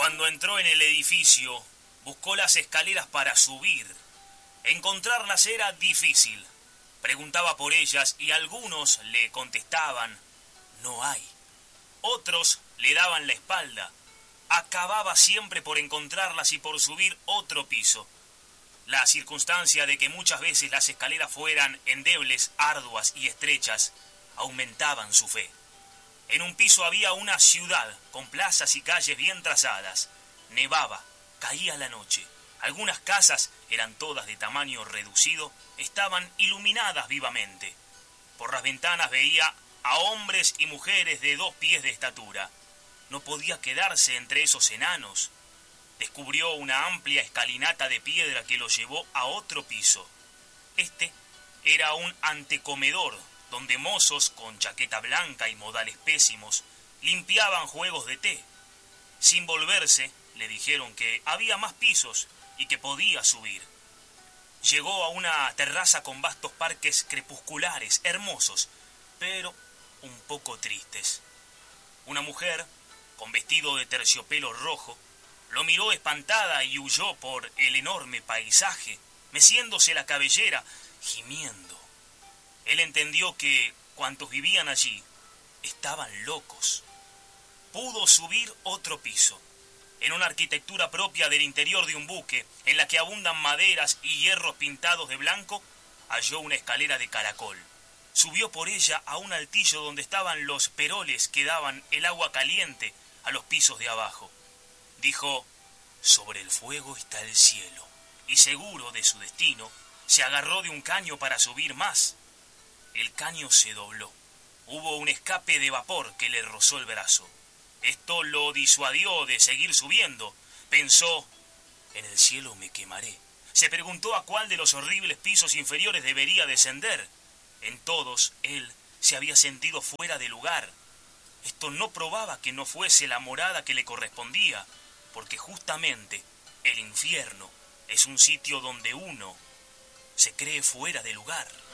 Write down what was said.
Cuando entró en el edificio, buscó las escaleras para subir. Encontrarlas era difícil. Preguntaba por ellas y algunos le contestaban, no hay. Otros le daban la espalda. Acababa siempre por encontrarlas y por subir otro piso. La circunstancia de que muchas veces las escaleras fueran endebles, arduas y estrechas, aumentaban su fe. En un piso había una ciudad con plazas y calles bien trazadas. Nevaba, caía la noche. Algunas casas, eran todas de tamaño reducido, estaban iluminadas vivamente. Por las ventanas veía a hombres y mujeres de 2 pies de estatura. No podía quedarse entre esos enanos. Descubrió una amplia escalinata de piedra que lo llevó a otro piso. Este era un antecomedor, donde mozos con chaqueta blanca y modales pésimos limpiaban juegos de té. Sin volverse, le dijeron que había más pisos y que podía subir. Llegó a una terraza con vastos parques crepusculares, hermosos, pero un poco tristes. Una mujer, con vestido de terciopelo rojo, lo miró espantada y huyó por el enorme paisaje, meciéndose la cabellera, gimiendo. Él entendió que cuantos vivían allí estaban locos. Pudo subir otro piso, en una arquitectura propia del interior de un buque, en la que abundan maderas y hierros pintados de blanco, halló una escalera de caracol. Subió por ella a un altillo donde estaban los peroles que daban el agua caliente a los pisos de abajo. Dijo, sobre el fuego está el cielo, y seguro de su destino, se agarró de un caño para subir más. El caño se dobló. Hubo un escape de vapor que le rozó el brazo. Esto lo disuadió de seguir subiendo. Pensó, en el cielo me quemaré. Se preguntó a cuál de los horribles pisos inferiores debería descender. En todos, él se había sentido fuera de lugar. Esto no probaba que no fuese la morada que le correspondía, porque justamente el infierno es un sitio donde uno se cree fuera de lugar.